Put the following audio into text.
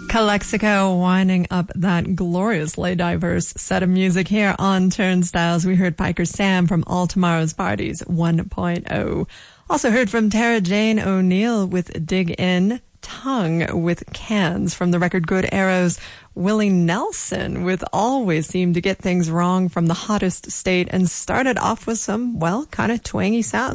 Calexico winding up that gloriously diverse set of music here on Turnstiles. We heard Piker Sam from All Tomorrow's Parties 1.0. Also heard from Tara Jane O'Neill with Dig In. Tongue with Cans from the record Good Arrows. Willie Nelson with Always Seem to Get Things Wrong from the Hottest State, and started off with some, well, kind of twangy sounds